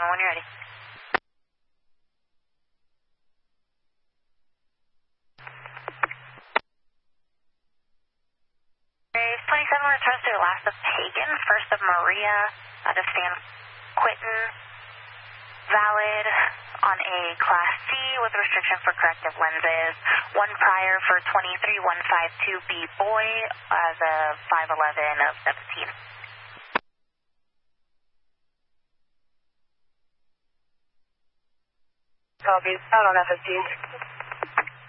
when you're ready. Race 27 returns to last of Pagan, first of Maria, out of San Quentin, valid on a Class C with restriction for corrective lenses. One prior for 23152B boy as of 5/11 of 17. Copy. Out on F15.